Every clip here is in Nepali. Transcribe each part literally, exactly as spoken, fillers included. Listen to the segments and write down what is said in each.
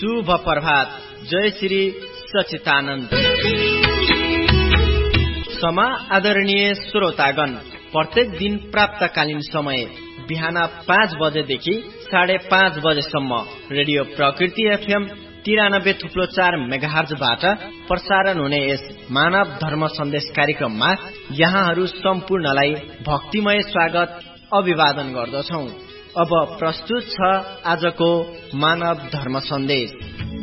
शुभ प्रभात। जय श्री सचितानन्द। समा आदरणीय श्रोतागण, प्रत्येक दिन प्राप्तकालीन समय बिहान पाँच बजेदेखि साढे पाँच बजेसम्म रेडियो प्रकृति एफएम तिरानब्बे थुप्लो चार मेगाहर्जबाट प्रसारण हुने यस मानव धर्म सन्देश कार्यक्रममा यहाँहरू सम्पूर्णलाई भक्तिमय स्वागत अभिवादन गर्दछौ। अब प्रस्तुत छ आजको मानव धर्म सन्देश।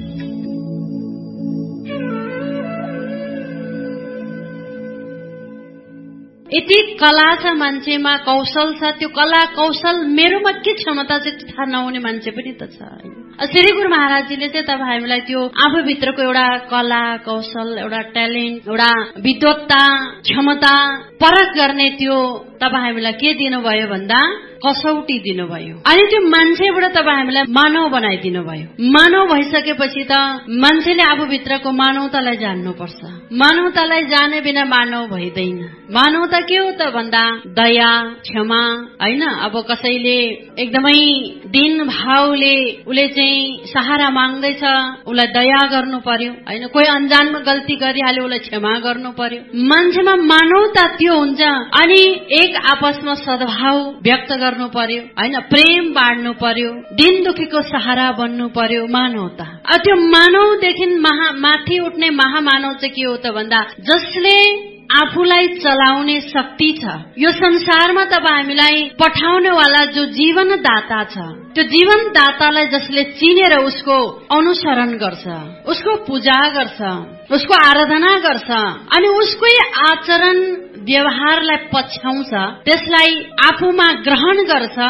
यति कला छ मान्छेमा, कौशल छ, त्यो कला कौशल मेरोमा के क्षमता चाहिँ थाहा नहुने मान्छे पनि त छ। श्री गुरु महाराजजीले चाहिँ तपाईँ हामीलाई त्यो आफूभित्रको एउटा कला कौशल, एउटा ट्यालेन्ट, एउटा विद्वत्ता, क्षमता परख गर्ने त्यो तपाईँ हामीलाई के दिनुभयो भन्दा कसौटी दिनुभयो। अनि त्यो मान्छेबाट तपाईँ हामीलाई मानव बनाइदिनु भयो। मानव भइसकेपछि त मान्छेले आफूभित्रको मानवतालाई जान्नुपर्छ। मानवतालाई जाने बिना मानव भइदैन। मानवता के हो त भन्दा दया, क्षमा, हैन। अब कसैले एकदमै दिन भावले उले चाहिँ सहारा माग्दैछ, उसलाई दया गर्नु पर्यो, हैन। कोही अनजानमा गल्ती गरिहाल्यो, उसलाई क्षमा गर्नु पर्यो। मान्छेमा मानवता त्यो हुन्छ। अनि एक आपसमा सद्भाव व्यक्त गर्नु पर्यो, हैन। प्रेम बाँड्नु पर्यो, दिन दुखीको सहारा बन्नु पर्यो, मानवता। त्यो मानवदेखि महा माथि उठ्ने महामानव चाहिँ के हो त भन्दा जसले आफूलाई चलाउने शक्ति छ। यो संसारमा तपाईँ हामीलाई पठाउने वाला जो जीवन दाता छ, त्यो जीवन दातालाई जसले चिनेर उसको अनुसरण गर्छ, उसको पूजा गर्छ, उसको आराधना गर्छ, अनि उसकै आचरण व्यवहारलाई पछ्याउँछ, त्यसलाई आफूमा ग्रहण गर्छ,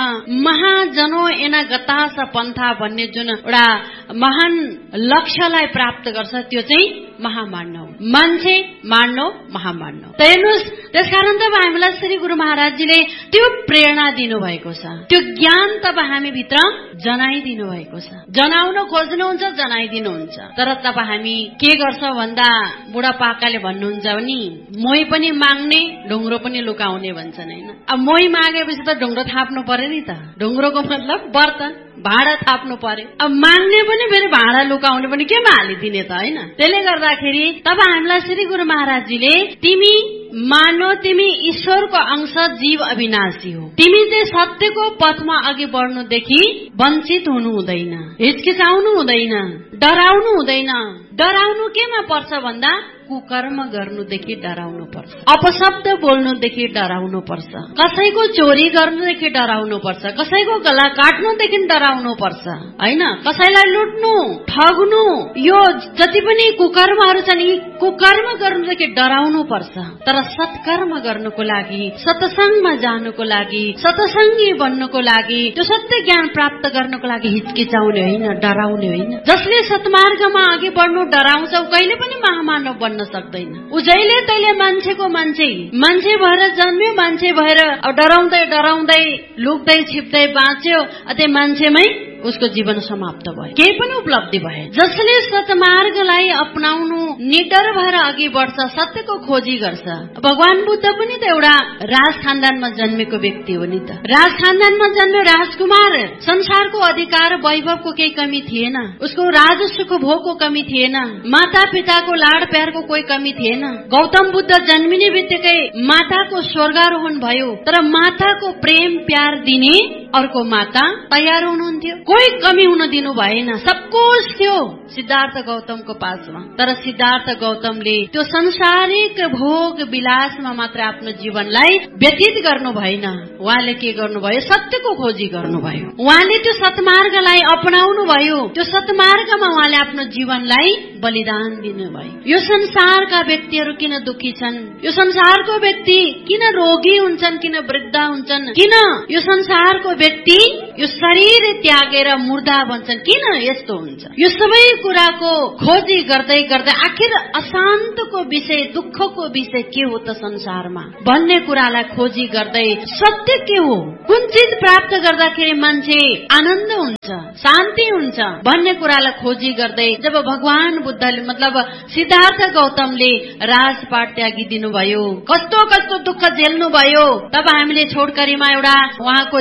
महाजनो एना गतास पन्था भन्ने जुन एउटा महान लक्ष्यलाई प्राप्त गर्छ, त्यो चाहिँ महामानव। मान्छे मानव महामानव। त हेर्नुहोस्, त्यसकारण त हामीलाई श्री गुरु महाराजजीले त्यो प्रेरणा दिनुभएको छ, त्यो ज्ञान तपाईँ हामी भित्र जनाइदिनु भएको छ। जनाउन खोज्नुहुन्छ, जनाइदिनुहुन्छ। तर तपाईँ हामी के गर्छौं भन्दा बुढापाकाले भन्नुहुन्छ नि, मोही पनि माग्ने ढुङ्ग्रो पनि लुकाउने भन्छन्, हैन। अब मोही मागेपछि त ढुङ्ग्रो थाप्नु पर्यो नि त। ढुङ्ग्रोको मतलब बर्तन भाँडा थाप्नु पर्यो। अब माग्ने पनि फेरि भाँडा लुकाउने पनि केमा हालिदिने त, हैन। त्यसले गर्दाखेरि तपाईँ हामीलाई श्री गुरु महाराजजीले तिमी मानो तिमी ईश्वरको अंश, जीव अविनाशी हो, तिमी चाहिँ सत्यको पथमा अघि बढ्नुदेखि वञ्चित हुनु हुँदैन, हिचकिचाउनु हुँदैन, डराउनु हुँदैन। डराउनु केमा पर्छ भन्दा कुकर्म गर्नुदेखि डराउनु पर्छ, अपशब्द बोल्नुदेखि डराउनु पर्छ, कसैको चोरी गर्नुदेखि डराउनु पर्छ, कसैको गला काट्नुदेखि डराउनु पर्छ, हैन। कसैलाई लुट्नु, ठग्नु, यो जति पनि कुकर्महरू छन्, यी कुकर्म गर्नुदेखि डराउनु पर्छ। तर सत्कर्म गर्नुको लागि, सत्संगमा जानुको लागि, सत्संगी बन्नुको लागि, त्यो सत्य ज्ञान प्राप्त गर्नुको लागि हिचकिचाउने होइन, डराउने होइन। जसले सत्मार्गमा अघि बढ्नु डराउँछ ऊ कहिले पनि महामानव बन्न सक्दैन। ऊ जहिले तैले मान्छेको मान्छे मान्छे भएर जन्म्यो, मान्छे भएर डराउँदै डराउँदै लुक्दै छिप्दै बाँच्यो, अझै मान्छेमै उसको जीवन समाप्त भयो, केही पनि उपलब्धि भए। जसले सत्मार्गलाई अपनाउनु निडर भएर अघि बढ्छ, सत्यको खोजी गर्छ। भगवान बुद्ध पनि त एउटा राज खानदानमा जन्मेको व्यक्ति हो नि त। राज खानदानमा जन्म्यो, राजकुमार। संसारको अधिकार वैभवको केही कमी थिएन, उसको राजस्वको भोगको कमी थिएन, माता पिताको लाड प्यारको कोही कमी थिएन। गौतम बुद्ध जन्मिने बित्तिकै माताको स्वर्गारोहण भयो, तर माताको प्रेम प्यार दिने अर्को माता तयार हुनुहुन्थ्यो। कोही कमी हुन दिनु भएन, सब कुछ थियो सिद्धार्थ गौतमको पासमा। तर सिद्धार्थ गौतमले त्यो संसारिक भोग विलासमा मात्र आफ्नो जीवनलाई व्यतीत गर्नु भएन। उहाँले के गर्नुभयो? सत्यको खोजी गर्नुभयो। उहाँले त्यो सत्मार्गलाई अपनाउनु भयो। त्यो सत्मार्गमा उहाँले आफ्नो जीवनलाई बलिदान दिनुभयो। यो संसारका व्यक्तिहरू किन दुखी छन्? यो संसारको व्यक्ति किन रोगी हुन्छन्? किन वृद्ध हुन्छन्? किन यो संसारको व्यक्ति यो शरीर त्यागेर मुर्दा बन्छन्? किन यस्तो हुन्छ? यो सबै कुराको खोजी गर्दै गर्दै आखिर अशान्तको विषय, दुःखको विषय के हो त संसारमा भन्ने कुरालाई खोजी गर्दै सत्य के हो, कुन चिज प्राप्त गर्दाखेरि मान्छे आनन्द हुन्छ, शान्ति हुन्छ भन्ने कुरालाई खोजी गर्दै जब भगवान बुद्धले मतलब सिद्धार्थ गौतमले राजपाट त्यागिदिनु भयो, कस्तो कस्तो दुःख झेल्नु भयो, तब हामीले छोडकरीमा एउटा उहाँको जीवनी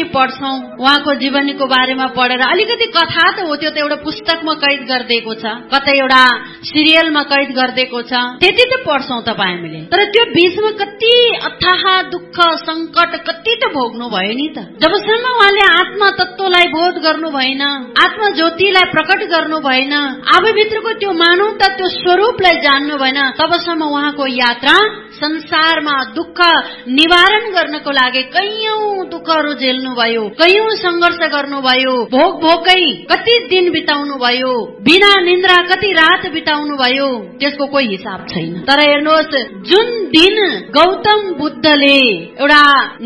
पढ्छौं उहाँको जीवनीको बारेमा पढेर अलिकति कथा त हो, त्यो त एउटा पुस्तकमा कैद गरिदिएको छ, कतै एउटा सिरियलमा कैद गरिदिएको छ, त्यति त पढ्छौं तपाईँ हामीले। तर त्यो बीचमा कति अथाह दुःख संकट कति त भोग्नु भयो नि त। जबसम्म उहाँले आत्मा तत्वलाई बोध गर्नु भएन, आत्मा ज्योतिलाई प्रकट गर्नु भएन, आफूभित्रको त्यो मानवता त्यो स्वरूपलाई जान्नु भएन, तबसम्म उहाँको यात्रा संसारमा दुःख निवारण गर्नको लागि कैयौं दुःखहरू झेल्नु भयो, कैयौं संघर्ष गर्नुभयो, भोग भोकै कति दिन बिताउनु भयो, बिना निन्द्रा कति रात बिताउनु भयो, त्यसको कोही हिसाब छैन। तर हेर्नुहोस्, जुन दिन गौतम बुद्धले एउटा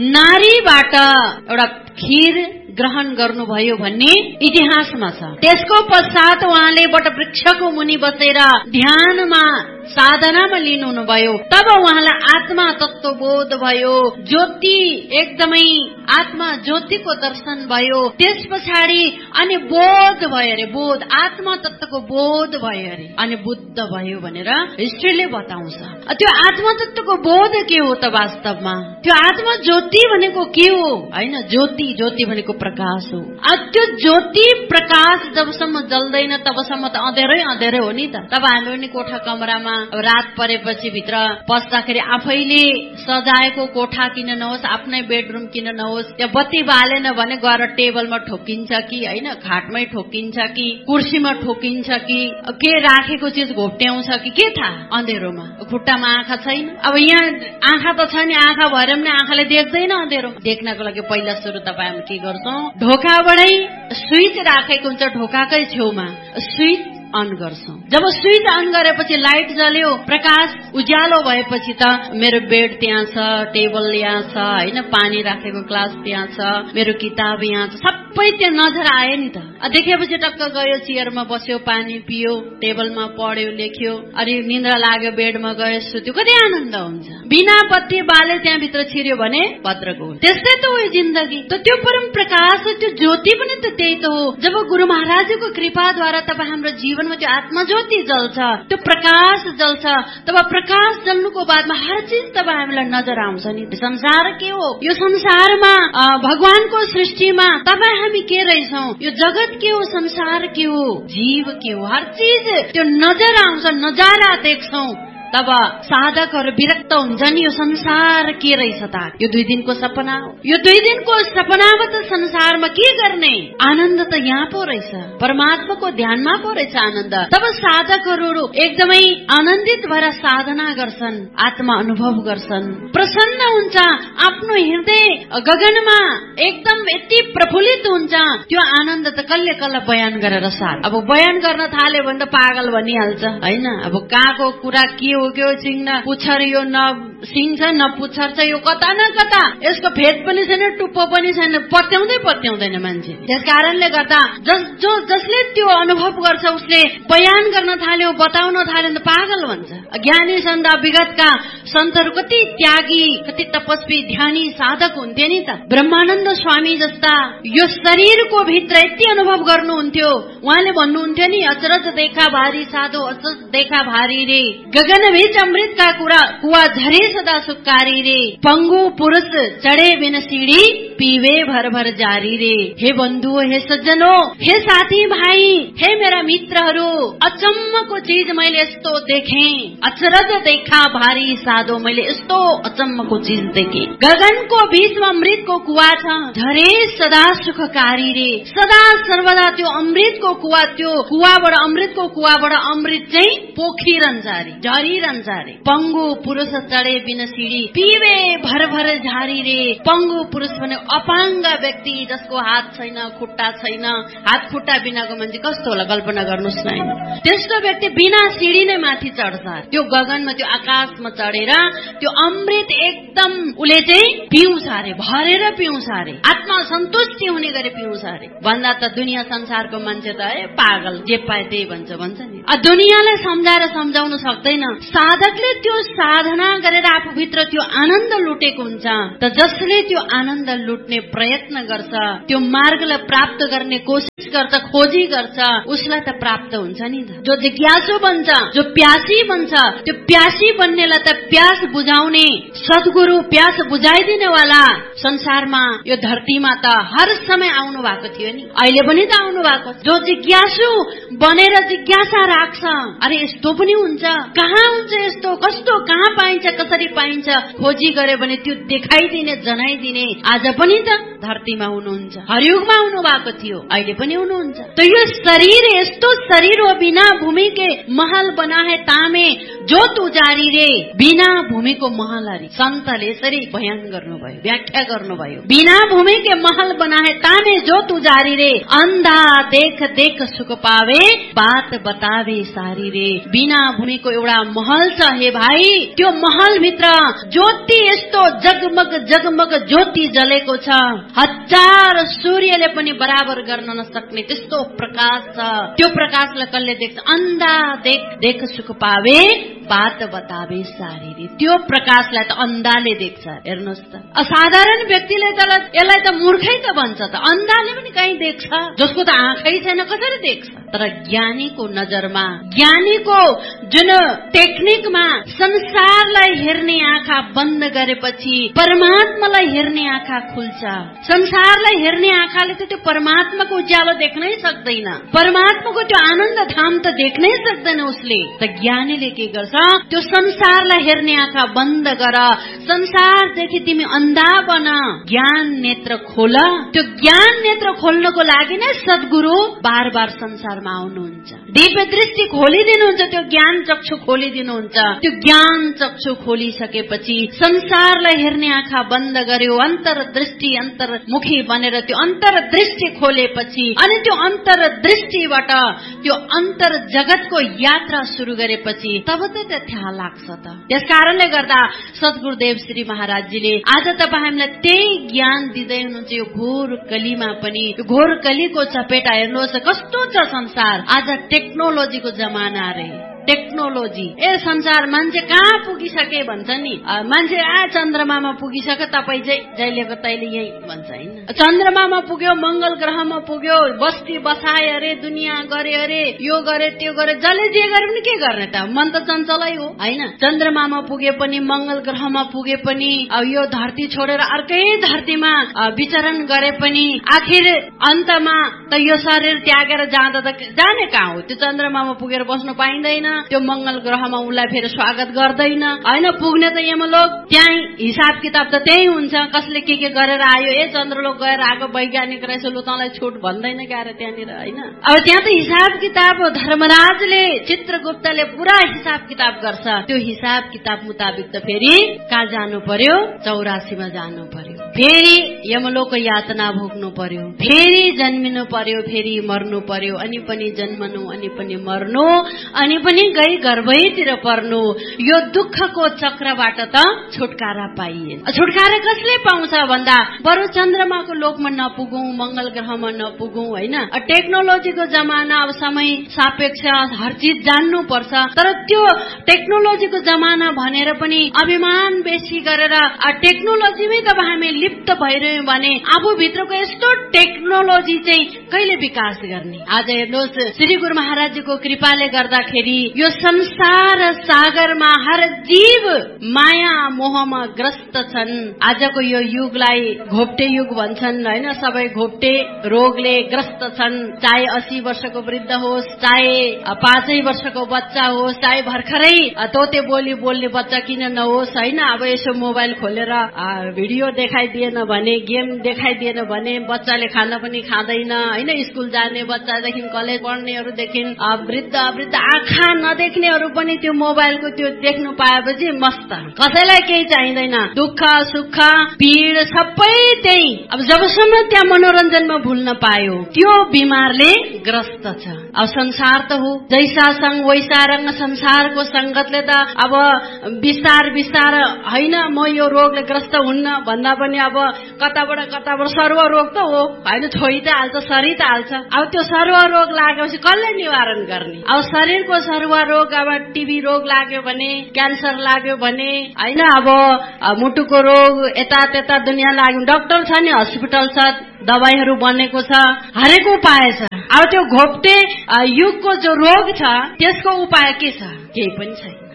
नारीबाट एउटा खीर ग्रहण गर्नुभयो भन्ने इतिहासमा छ, त्यसको पश्चात उहाँले वट वृक्षको मुनि बसेर ध्यानमा साधनामा लिनु भयो, तब उहाँलाई आत्मा तत्व बोध भयो, ज्योति एकदमै आत्मा ज्योतिको दर्शन भयो। त्यस पछाडि अनि बोध भयो अरे, बोध आत्मा तत्वको बोध भयो अरे, अनि बुद्ध भयो भनेर हिस्ट्रीले बताउँछ। त्यो आत्मा तत्वको बोध के हो त वास्तवमा? त्यो आत्मा ज्योति भनेको के हो? हैन, ज्योति ज्योति भनेको प्रकाश हो। त्यो ज्योति प्रकाश जबसम्म जल्दैन तबसम्म त अँधेरै अँधेरै हो नि त। तब हामी पनि कोठा कमरामा रात परेपछि भित्र पस्दाखेरि आफैले सजाएको कोठा किन नहोस्, आफ्नै बेडरुम किन नहोस्, त्यहाँ बत्ती बालेन भने गएर टेबलमा ठोकिन्छ कि हैन, खाटमै ठोकिन्छ कि कुर्सीमा ठोकिन्छ कि के राखेको चिज घोप्ट्याउँछ कि के थाहा। अँधेरोमा खुट्टामा आँखा छैन, अब यहाँ आँखा त छ नि, आँखा भएर पनि आँखाले देख्दैन। अँधेरो देख्नको लागि पहिला सुरु तपाईँ हामी के गर्छौं, ढोकाबाटै स्विच राखेको हुन्छ ढोकाकै छेउमा, स्विच अन गर्छौं। जब स्विच अन गरेपछि लाइट जल्यो, प्रकाश उज्यालो भएपछि त मेरो बेड त्यहाँ छ, टेबल यहाँ छ हैन, पानी राखेको ग्लास त्यहाँ छ, मेरो किताब यहाँ छ, सबै त्यहाँ नजर आयो नि त। देखेपछि टक्क गयो, चेयरमा बस्यो, पानी पियो, टेबलमा पढ्यो, लेख्यो, अनि निन्द्रा लाग्यो, बेडमा गयो, सुत्यो, कति आनन्द हुन्छ। बिना बत्ती बाले त्यहाँभित्र छिर्यो भने भद्रगोल। त्यस्तै त हो जिन्दगी। त त्यो परम प्रकाश हो, त्यो ज्योति पनि त त्यही त हो। जब गुरु महाराजको कृपाद्वारा तब हाम्रो जीवनमा त्यो आत्मा ज्योति जल्छ, त्यो प्रकाश जल्छ, तब प्रकाश जल्नुको बादमा हर चीज तब हामीलाई नजर आउँछ नि। संसार के हो, यो संसारमा भगवानको सृष्टिमा तपाईँ हामी के रहेछौं, यो जगत के हो, संसार के हो, जीव के हो, हर चीज त्यो नजर आउँछ, नजारा देख्छौं। तब साधकहरू विरक्त हुन्छ नि, यो संसार के रहेछ त, यो दुई दिनको सपना हो, यो दुई दिनको सपनामा त संसारमा के गर्ने, आनन्द त यहाँ पो रहेछ, परमात्माको ध्यानमा पो रहेछ आनन्द। तब साधकहरू एकदमै आनन्दित भएर साधना गर्छन्, आत्मा अनुभव गर्छन्, प्रसन्न हुन्छ, आफ्नो हृदय गगनमा एकदम यति प्रफुल्लित हुन्छ। त्यो आनन्द त कल्ले कल्ल बयान गरेर सार, अब बयान गर्न थाल्यो भने त पागल भनिहाल्छ हैन। अब कहाँको कुरा के हो, के सिंह पुच्छर, यो न सिंह छ न पुच्छर छ, यो कता न कता, यसको भेद पनि छैन, टुप्पो पनि छैन, पत्याउँदै पत्याउँदैन मान्छे। त्यस कारणले गर्दा जस जो जसले त्यो अनुभव गर्छ उसले बयान गर्न थाल्यो, बताउन थाल्यो त पागल भन्छ। ज्ञानी सन्त विगतका सन्तहरू कति त्यागी, कति तपस्वी, ध्यानी, साधक हुन्थे नि त। ब्रह्मानन्द स्वामी जस्ता यो शरीरको भित्र यति अनुभव गर्नुहुन्थ्यो, उहाँले भन्नुहुन्थ्यो नि, अचरज देखा भारी साधो, अचरज देखा भारी रे, गगन बीच अमृतका कुरा कुआ झरे सदा सुकारी रे, पंगु पुरुष चढ़े बिन सीढ़ी पीवे भर भर जारी रे। हे बन्धु, हे सज्जनो, हे साथी भाइ, हे मेरा मित्रहरू, अचम्मको चीज मैले यस्तो देखे, अचरज देखा भारी साधो, मैले यस्तो अचम्मको चीज देखे। गगनको बीचमा अमृतको कुवा छ, झरे सदा सुखकारी रे, सदा सर्वदा त्यो अमृतको कुवा, त्यो कुवाबाट अमृतको कुवाबाट अमृत चाहिँ पोखिरहन्छ रे, झरिरहन्छ रे। पंगु पुरुष चढे बिन सिडी पीवे भर भर झारी रे। पंगु पुरुष भने अपाङ्ग व्यक्ति, जसको हात छैन, खुट्टा छैन, हात खुट्टा बिनाको मान्छे कस्तो होला कल्पना गर्नुहोस् न। त्यस्तो व्यक्ति बिना सिडी नै माथि चढ्छ, त्यो गगनमा, त्यो आकाशमा चढेर त्यो अमृत एकदम उले चाहिँ पिउँछ रे, भरेर पिउँछ रे, आत्मा सन्तुष्टि हुने गरी पिउँछ रे। भन्दा त दुनियाँ संसारको मान्छे त ए पागल, जे पाए त्यही भन्छ भन्छ नि। दुनियाँलाई सम्झाएर सम्झाउन सक्दैन। साधकले त्यो साधना गरेर आफूभित्र त्यो आनन्द लुटेको हुन्छ। त जसले त्यो आनन्द लुट्ने प्रयत्न गर्छ, त्यो मार्गलाई प्राप्त गर्ने कोसिस गर्छ, खोजी गर्छ, उसलाई त प्राप्त हुन्छ नि त। जो जिज्ञासु बन्छ, जो प्यासी बन्छ, त्यो प्यासी बन्नेलाई त प्यास बुझाउने सद्गुरु, प्यास बुझाइदिने वाला संसारमा यो धरतीमा त हर समय आउनु भएको थियो नि, अहिले पनि त आउनु भएको। जो जिज्ञासु बनेर जिज्ञासा राख्छ, अरे यस्तो पनि हुन्छ, कहाँ हुन्छ यस्तो, कस्तो, कहाँ पाइन्छ, कसरी पाइन्छ, खोजी गरे भने त्यो देखाइदिने जनाइदिने आज पनि त धरतीमा हुनुहुन्छ। हरयुगमा आउनु भएको थियो, अहिले पनि हुनुहुन्छ। त यो शरीर यस्तो शरीर हो, बिना भूमि के महल बना है तामे जो तुजारी रे, बिना भूमिको महल हरि सन्तले यसरी बयान गर्नुभयो, व्याख्या गर्नुभयो। बिना भूमि के महल बना है तामे जो तुजारी रे, अन्धा देख देख सुख पावे बात बतावे सारी रे। बिना भूमिको एउटा महल छ हे भाइ, त्यो महल भित्र ज्योति यस्तो जगमग जगमग ज्योति जलेको छ, हजार सूर्यले पनि बराबर गर्न नसक्ने त्यस्तो प्रकाश छ। त्यो प्रकाशलाई कसले देख्छ? अन्धा देख देख सुख पावे बात बतावे सारी रे। त्यो प्रकाशलाई त अन्धाले देख्छ। हेर्नुहोस् त, असाधारण व्यक्तिले त यसलाई त मूर्खै त भन्छ त, अन्धाले पनि कहीँ देख्छ, जसको त आँखै छैन कसरी देख्छ? तर ज्ञानीको नजरमा, ज्ञानीको जुन टेक्निकमा संसारलाई हेर्ने आँखा बन्द गरेपछि परमात्मालाई हेर्ने आँखा खुल्छ। संसारलाई हेर्ने आँखाले त त्यो परमात्माको उज्यालो देख्नै सक्दैन, परमात्माको त्यो आनन्द धाम त देख्नै सक्दैन उसले। त ज्ञानीले के गर्छ? त्यो संसारलाई हेर्ने आँखा बन्द गर, संसारदेखि तिमी अन्धा बन, ज्ञान नेत्र खोल। त्यो ज्ञान नेत्र खोल्नको लागि नै सद्गुरु बार बार संसारमा आउनुहुन्छ, दिव्य दृष्टि खोलिदिनुहुन्छ, त्यो ज्ञान चक्षु खोलिदिनुहुन्छ। त्यो ज्ञान चक्षु खोलिसकेपछि संसारलाई हेर्ने आँखा बन्द गर्यो, अन्तरदृष्टि अन्तर्मुखी बनेर त्यो अन्तरदृष्टि खोलेपछि अनि त्यो अन्तरदृष्टिबाट त्यो अन्तर जगतको यात्रा सुरु गरेपछि तब त थाहा लाग्छ त। त्यस कारणले गर्दा सद्गुरुदेव श्री महाराजजीले आज तपाईँ हामीलाई त्यही ज्ञान दिँदै हुनुहुन्छ। यो घोर कलीमा पनि, यो घोर कलीको चपेटा हेर्नुहोस् कस्तो छ संसार। आज टेक्नोलोजीको जमाना रे, टेक्नोलोजी। ए संसार मान्छे कहाँ पुगिसके भन्छ नि, मान्छे आ चन्द्रमामा पुगिसक्यो, तपाईँ चाहिँ जहिलेको तैले यही भन्छ होइन। चन्द्रमामा पुग्यो, मंगल ग्रहमा पुग्यो, बस्ती बसाए अरे, दुनियाँ गरे अरे, यो गरे त्यो गरे, जसले जे गरे पनि के गर्ने त, मन त चञ्चलै हो होइन। चन्द्रमामा पुगे पनि, मंगल ग्रहमा पुगे पनि, यो धरती छोडेर अर्कै धरतीमा विचरण गरे पनि आखिर अन्तमा त यो शरीर त्यागेर जाँदा त जाने कहाँ हो? त्यो चन्द्रमामा पुगेर बस्नु पाइँदैन, त्यो मंगल ग्रहमा उसलाई फेरि स्वागत गर्दैन होइन। पुग्ने त यमलोक, त्यही हिसाब किताब त त्यही हुन्छ, कसले के के गरेर आयो, ए चन्द्रलोक गएर आएको वैज्ञानिक रहेछ, लु तँलाई छुट भन्दैन क्यारे त्यहाँनिर होइन। अब त्यहाँ त हिसाब किताब धर्मराजले, चित्रगुप्तले पुरा हिसाब किताब गर्छ। त्यो हिसाब किताब मुताबिक त फेरि कहाँ जानु पर्यो? चौरासीमा जानु पर्यो, फेरि यमलोक यातना भोग्नु पर्यो, फेरि जन्मिनु पर्यो, फेरि मर्नु पर्यो, अनि पनि जन्मनु, अनि पनि मर्नु, अनि पनि गई गर्भैतिर पर्नु। यो दुःखको चक्रबाट त छुटकारा पाइएन। छुटकारा कसले पाउँछ भन्दा बरु चन्द्रमाको लोकमा नपुगौं, मंगल ग्रहमा नपुगौं होइन। टेक्नोलोजीको जमाना, अब समय सापेक्ष हर चिज जान्नु पर्छ, तर त्यो टेक्नोलोजीको जमाना भनेर पनि अभिमान बेसी गरेर टेक्नोलोजीमै त हामी लिप्त भइरह्यौं भने आफूभित्रको यस्तो टेक्नोलोजी चाहिँ कहिले विकास गर्ने? आज हेर्नुहोस्, श्री गुरु महाराजजीको कृपाले गर्दाखेरि यो संसार सागरमा हर जीव माया मोहमा ग्रस्त छन्। आजको यो युगलाई घोप्टे युग भन्छन् होइन, सबै घोप्टे रोगले ग्रस्त छन्। चाहे अस्सी वर्षको वृद्ध होस्, चाहे पाँचै वर्षको बच्चा होस्, चाहे भर्खरै तोते बोली बोल्ने बच्चा किन नहोस् होइन। अब यसो मोबाइल खोलेर भिडियो देखाइदिएन भने, गेम देखाइदिएन भने बच्चाले खाना पनि खाँदैन होइन। स्कुल जाने बच्चादेखि कलेज पढ्नेहरूदेखि वृद्ध वृद्ध आँखा नदेख्नेहरू पनि त्यो मोबाइलको त्यो देख्नु पाएपछि मस्त, कसैलाई केही चाहिँदैन, दुःख सुख पीड सबै त्यही। अब जबसम्म त्यहाँ मनोरञ्जनमा भुल्न पायो त्यो बिमारले ग्रस्त छ। अब संसार त हो, जैसा संग वैसा रंग, संसारको संगतले त अब बिस्तार बिस्तार होइन म यो रोगले ग्रस्त हुन्न भन्दा पनि अब कताबाट कताबाट सर्व रोग त हो होइन, छोइ त हाल्छ, सरी त हाल्छ। अब त्यो सर्व रोग लागेपछि कसले निवारण गर्ने? अब शरीरको सर्व रोग, अब टिबी रोग लाग्यो भने, क्यान्सर लाग्यो भने होइन, अब मुटुको रोग, यता त्यता दुनियाँ लाग्यो, डाक्टर छ नि, हस्पिटल छ, दबाईहरू बनेको छ, हरेक उपाय छ। अब त्यो घोप्टे युगको जो रोग छ त्यसको उपाय के छ? केही पनि छैन।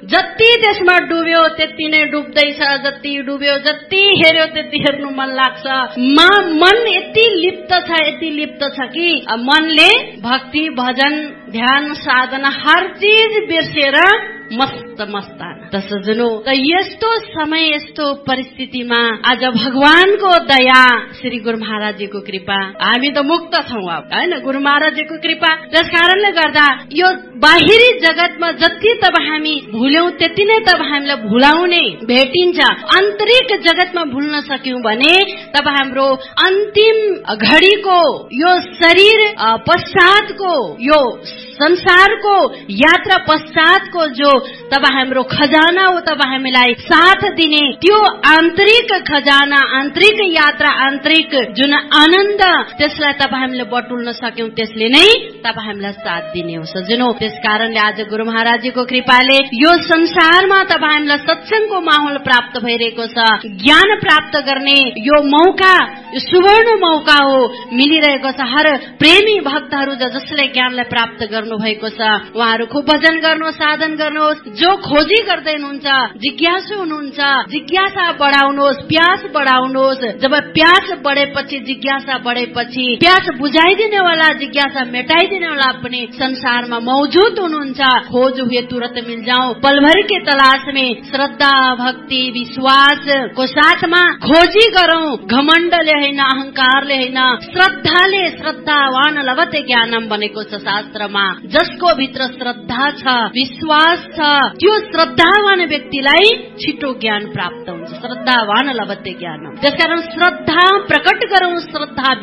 जति त्यसमा डुब्यो त्यति नै डुब्दैछ, जति डुब्यो जति हेर्यो त्यति हेर्नु मन लाग्छ। मन यति लिप्त छ, यति लिप्त छ कि मनले भक्ति भजन ध्यान साधना हर चीज बिर्सेर मस्त मस्ताना त सजनो। त यस्तो समय यस्तो परिस्थितिमा आज भगवानको दया, श्री गुरु महाराजजीको कृपा, हामी त मुक्त छौँ अब हैन, गुरु महाराजजीको कृपा। त्यस कारणले गर्दा यो बाहिरी जगतमा जति तब हामी भुल्यौं त्यति नै तब हामीलाई भुलाउने भेटिन्छ। आन्तरिक जगतमा भुल्न सक्यौं भने तब हाम्रो अन्तिम घडीको यो शरीर पश्चातको यो संसारको यात्रा पश्चातको जो तब हाम्रो खजाना हो, तब हामीलाई साथ दिने त्यो आन्तरिक खजाना, आन्तरिक यात्रा, आन्तरिक जुन आनन्द, त्यसलाई तब हामीले बटुल्न सक्यौं, त्यसले नै तब हामीलाई साथ दिने हो सजनो। त्यस कारणले आज गुरु महाराजजीको कृपाले यो संसारमा तब हामीलाई सत्संगको माहौल प्राप्त भइरहेको छ। ज्ञान प्राप्त गर्ने यो मौका, यो सुवर्ण मौका हो, मिलिरहेको छ। हर प्रेमी भक्तहरू जसले ज्ञानलाई प्राप्त गर्नु भएको छ उहाँहरू खूब भजन गर्नुहोस्, साधन गर्नुहोस्। जो खोजी गर्दै हुनुहुन्छ, जिज्ञासु हुनुहुन्छ, जिज्ञासा बढाउनुहोस्, प्यास बढाउनुहोस्। जब प्यास बढेपछि, जिज्ञासा बढेपछि, प्यास बुझाइदिने वाला, जिज्ञासा मेटाइदिने वाला पनि संसारमा मौजूद हुनुहुन्छ। खोज हुए तुरंत मिल जाओ, पल भर के तलाश में श्रद्धा भक्ति विश्वास को साथमा खोजी गरौं। घमण्डले होइन, अहंकारले होइन, श्रद्धाले। श्रद्धावान लभते ज्ञानम भनेको छ शास्त्रमा। जसको भित्र श्रद्धा छ, विश्वास छ, त्यो श्रद्धावान व्यक्तिलाई छिटो ज्ञान प्राप्त हुन्छ। श्रद्धावान लभते ज्ञानम। त्यसकारण श्रद्धा प्रकट गरौं, श्रद्धा